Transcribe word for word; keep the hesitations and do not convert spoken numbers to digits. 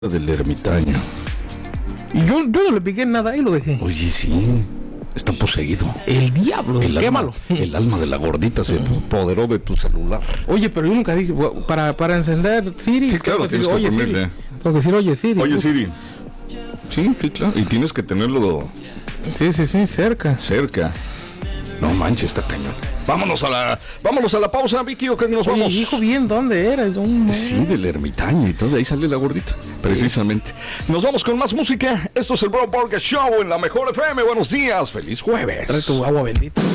Del ermitaño. Y yo, yo no le piqué nada y lo dejé. Oye, sí, está poseído. El diablo, el quémalo. Alma, el alma de la gordita se apoderó de tu celular. Oye, pero yo nunca dije, para, para encender Siri. Sí, claro, tienes que oye, ponerle. Siri. Tengo que decir, oye, Siri. Oye, uf. Siri. Sí, sí, claro. Y tienes que tenerlo Sí, sí, sí, cerca. cerca. No manches, está cañón. Vámonos a la, vámonos a la pausa, Vicky, o que nos Oye, vamos. dijo bien dónde era. Un... Sí, del ermitaño y todo, de ahí sale la gordita. Precisamente. Nos vamos con más música. Esto es el Bro Burger Show en la Mejor F M. Buenos días, feliz jueves. Trae tu agua bendita.